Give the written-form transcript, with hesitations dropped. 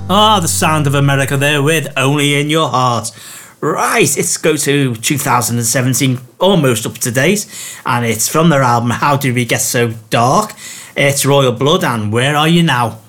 Ah, the sound of America there with Only in Your Heart. Right, let's go to 2017, almost up to date, and it's from their album How Did We Get So Dark. It's Royal Blood and Where Are You Now?